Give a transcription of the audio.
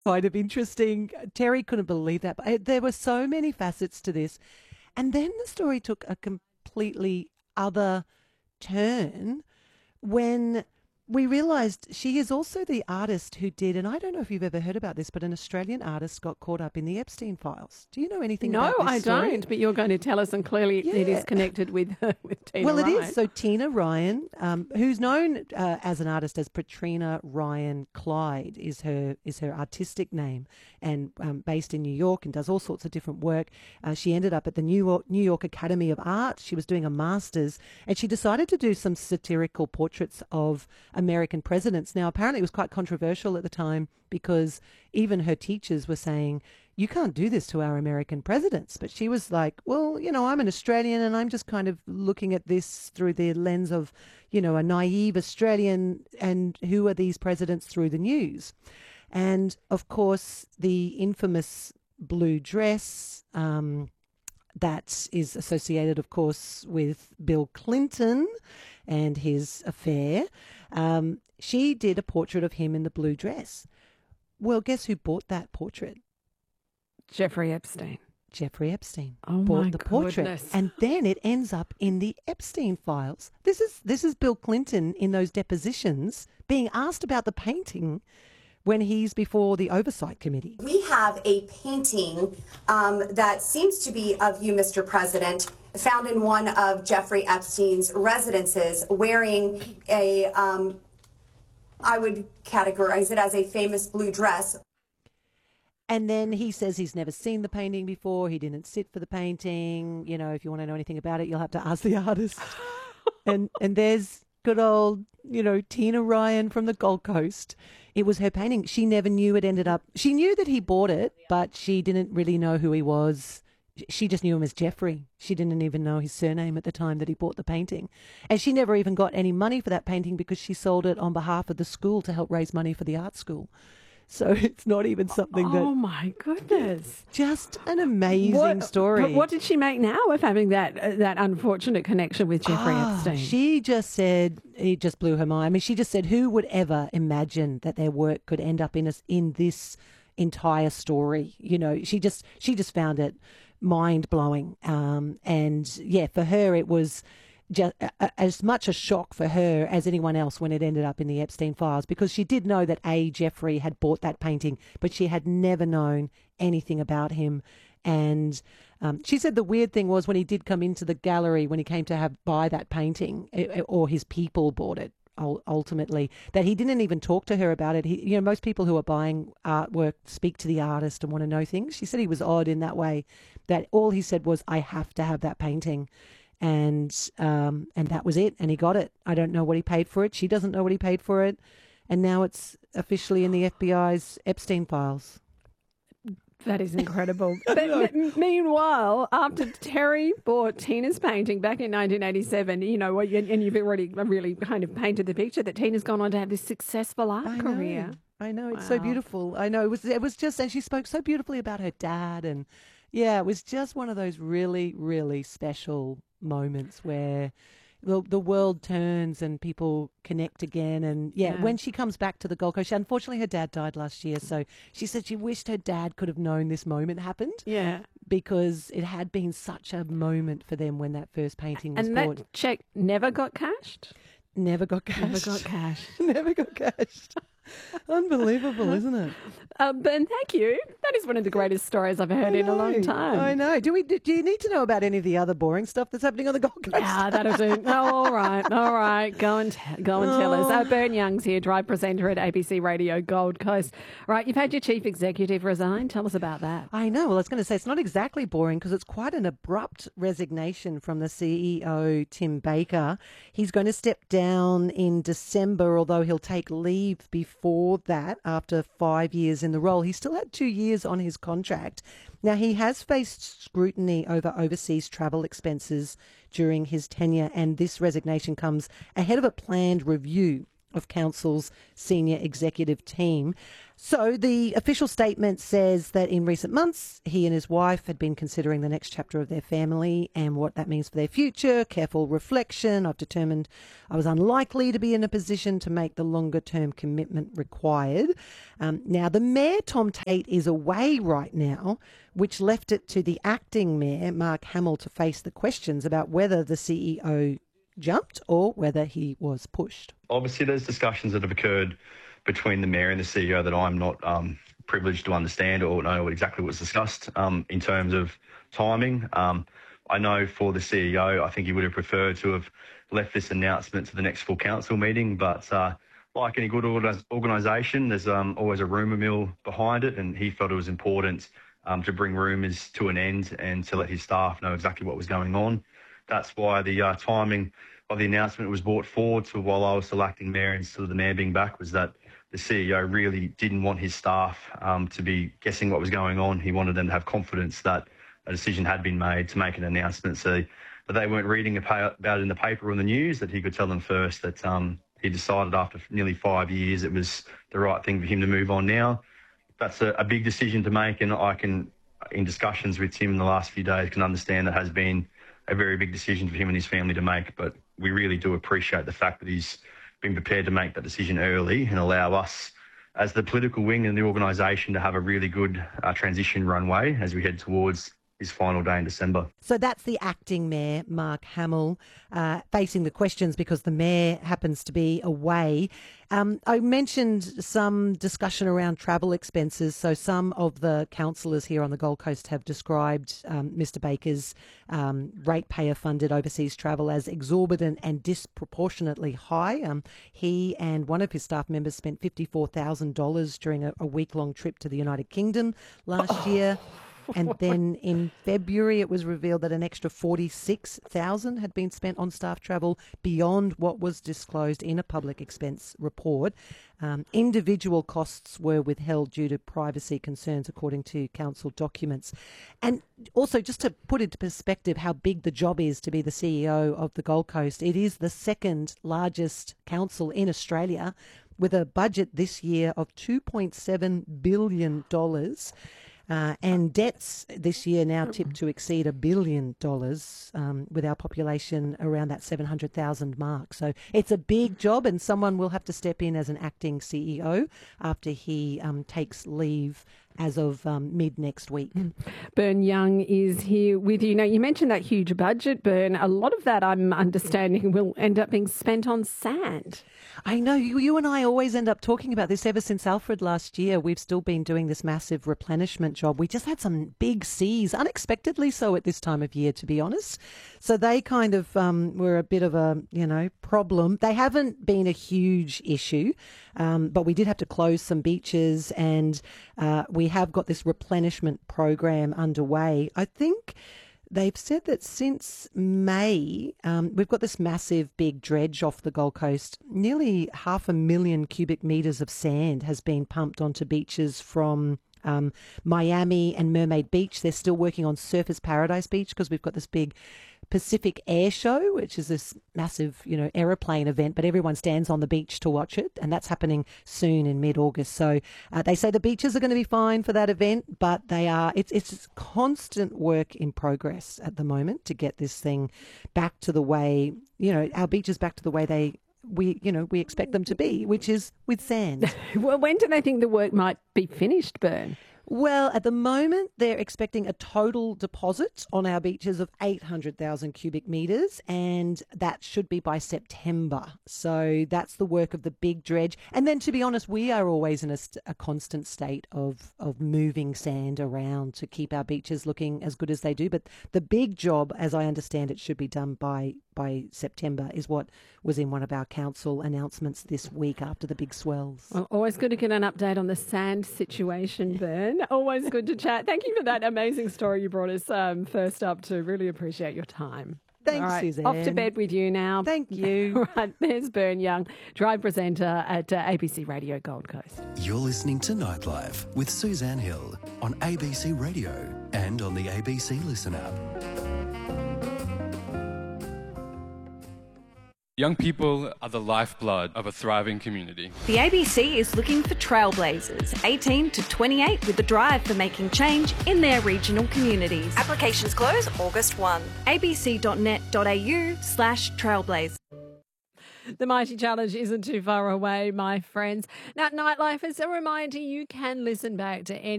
kind of interesting. Terry couldn't believe that. But there were so many facets to this. And then the story took a completely other turn when we realised she is also the artist who did, and I don't know if you've ever heard about this, but an Australian artist got caught up in the Epstein files. Do you know anything No, about this I story? don't, but you're going to tell us, and clearly it Yeah. is connected with Tina Well, it Ryan. is. So Tina Ryan, who's known as an artist as Patrina Ryan Clyde, is her artistic name, and based in New York and does all sorts of different work. She ended up at the New York Academy of Art. She was doing a master's, and she decided to do some satirical portraits of American presidents. Now, apparently, it was quite controversial at the time because even her teachers were saying, you can't do this to our American presidents. But she was like, well, I'm an Australian and I'm just kind of looking at this through the lens of, a naive Australian, and who are these presidents through the news? And of course, the infamous blue dress that is associated, of course, with Bill Clinton and his affair. She did a portrait of him in the blue dress. Well, guess who bought that portrait? Jeffrey Epstein. Jeffrey Epstein Oh bought my the portrait, goodness. and then it ends up in the Epstein files. This is Bill Clinton in those depositions being asked about the painting when he's before the Oversight Committee. We have a painting that seems to be of you, Mr. President, found in one of Jeffrey Epstein's residences, wearing a, I would categorize it as a famous blue dress. And then he says he's never seen the painting before. He didn't sit for the painting. If you want to know anything about it, you'll have to ask the artist. and there's good old, Tina Ryan from the Gold Coast. It was her painting. She never knew it ended up. She knew that he bought it, but she didn't really know who he was. She just knew him as Jeffrey. She didn't even know his surname at the time that he bought the painting. And she never even got any money for that painting because she sold it on behalf of the school to help raise money for the art school. So it's not even something that... Oh, my goodness. Just an amazing story. What did she make now of having that unfortunate connection with Jeffrey Epstein? She just said, it just blew her mind. I mean, she just said, who would ever imagine that their work could end up in this entire story? She just found it mind-blowing. And, yeah, for her it was just as much a shock for her as anyone else when it ended up in the Epstein files, because she did know that Jeffrey had bought that painting, but she had never known anything about him. And she said the weird thing was when he did come into the gallery, when he came to buy that painting, or his people bought it ultimately, that he didn't even talk to her about it. Most people who are buying artwork speak to the artist and want to know things. She said he was odd in that way, that all he said was, I have to have that painting. And that was it. And he got it. I don't know what he paid for it. She doesn't know what he paid for it. And now it's officially in the FBI's Epstein files. That is incredible. But meanwhile, after Terry bought Tina's painting back in 1987, and you've already really kind of painted the picture that Tina's gone on to have this successful art career. I know. It's so beautiful. I know. It was just, and she spoke so beautifully about her dad. And yeah, it was just one of those really, really special moments where the world turns and people connect again. And when she comes back to the Gold Coast, unfortunately her dad died last year, so she said she wished her dad could have known this moment happened. Yeah. Because it had been such a moment for them when that first painting was bought. And that check never got cashed? Never got cashed. Never got cashed. Never got cashed. Unbelievable, isn't it? Ben, thank you. That is one of the greatest stories I've heard in a long time. I know. Do you need to know about any of the other boring stuff that's happening on the Gold Coast? Yeah, that'll do. Oh, all right. Go and tell us. Bern Young's here, drive presenter at ABC Radio Gold Coast. Right, you've had your chief executive resign. Tell us about that. I know. Well, I was going to say it's not exactly boring because it's quite an abrupt resignation from the CEO, Tim Baker. He's going to step down in December, although he'll take leave before that after 5 years in the role. He still had 2 years on his contract. Now, he has faced scrutiny over overseas travel expenses during his tenure, and this resignation comes ahead of a planned review of council's senior executive team. So the official statement says that in recent months, he and his wife had been considering the next chapter of their family and what that means for their future. Careful reflection. I've determined I was unlikely to be in a position to make the longer-term commitment required. Now, the mayor, Tom Tate, is away right now, which left it to the acting mayor, Mark Hamill, to face the questions about whether the CEO jumped or whether he was pushed. Obviously, there's discussions that have occurred between the mayor and the CEO that I'm not privileged to understand or know exactly what was discussed in terms of timing. I know for the CEO, I think he would have preferred to have left this announcement to the next full council meeting, but like any good organisation, there's always a rumour mill behind it, and he felt it was important to bring rumours to an end and to let his staff know exactly what was going on. That's why the timing of the announcement was brought forward to while I was still acting mayor instead of the mayor being back, was that the CEO really didn't want his staff to be guessing what was going on. He wanted them to have confidence that a decision had been made to make an announcement, so that they weren't reading about it in the paper or in the news, that he could tell them first that he decided after nearly 5 years it was the right thing for him to move on now. That's a big decision to make, and I can, in discussions with him in the last few days, can understand that has been a very big decision for him and his family to make, but we really do appreciate the fact that he's been prepared to make that decision early and allow us as the political wing and the organisation to have a really good transition runway as we head towards his final day in December. So that's the acting mayor, Mark Hamill, facing the questions because the mayor happens to be away. I mentioned some discussion around travel expenses. So some of the councillors here on the Gold Coast have described Mr Baker's ratepayer-funded overseas travel as exorbitant and disproportionately high. He and one of his staff members spent $54,000 during a week-long trip to the United Kingdom last year. And then in February, it was revealed that an extra $46,000 had been spent on staff travel beyond what was disclosed in a public expense report. Individual costs were withheld due to privacy concerns, according to council documents. And also, just to put into perspective how big the job is to be the CEO of the Gold Coast, it is the second largest council in Australia, with a budget this year of $2.7 billion. And debts this year now tipped to exceed $1 billion, with our population around that 700,000 mark. So it's a big job, and someone will have to step in as an acting CEO after he takes leave as of mid next week. Bern Young is here with you. Now, you mentioned that huge budget, Bern. A lot of that, I'm understanding, will end up being spent on sand. I know. You and I always end up talking about this ever since Alfred last year. We've still been doing this massive replenishment job. We just had some big seas, unexpectedly so at this time of year, to be honest. So they kind of were a bit of a, problem. They haven't been a huge issue, but we did have to close some beaches, and we have got this replenishment program underway. I think they've said that since May, we've got this massive big dredge off the Gold Coast. Nearly 500,000 cubic metres of sand has been pumped onto beaches from Miami and Mermaid Beach. They're still working on Surfers Paradise Beach because we've got this big Pacific Air Show, which is this massive, aeroplane event, but everyone stands on the beach to watch it, and that's happening soon in mid-August. So they say the beaches are going to be fine for that event, but it's constant work in progress at the moment to get this thing back to the way, our beaches back to the way we expect them to be, which is with sand. Well, when do they think the work might be finished, Bern? Well, at the moment, they're expecting a total deposit on our beaches of 800,000 cubic metres, and that should be by September. So that's the work of the big dredge. And then, to be honest, we are always in a constant state of moving sand around to keep our beaches looking as good as they do. But the big job, as I understand it, should be done by September, is what was in one of our council announcements this week after the big swells. Well, always good to get an update on the sand situation, Bern. Always good to chat. Thank you for that amazing story you brought us first up to. Really appreciate your time. Thanks, all right, Suzanne. Off to bed with you now. Thank you. All right, there's Bern Young, Drive presenter at ABC Radio Gold Coast. You're listening to Nightlife with Suzanne Hill on ABC Radio and on the ABC Listen app. Young people are the lifeblood of a thriving community. The ABC is looking for trailblazers, 18 to 28, with a drive for making change in their regional communities. Applications close August 1. abc.net.au/trailblaze. The Mighty Challenge isn't too far away, my friends. Now, Nightlife, as a reminder, you can listen back to any